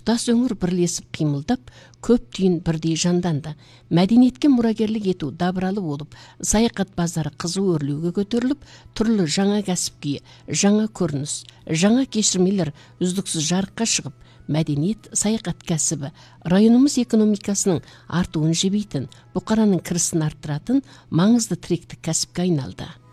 тұтас өңір бірлесіп қимылдап, көп түйін бірдей жанданды. Мәдениетке мұрагерлік ету дабыралы болып, саяхат базары қызу өрлеуге көтеріліп, түрлі жаңа кәсіпке, жаңа көрініс, жаңа кешірмелер үздіксіз жарыққа шығып, мәдениет, саяхат кәсібі районымыз экономикасының артуын жебейтін, бұқараның кірісін арттыратын маңызды тіректік кәсіпке айналды.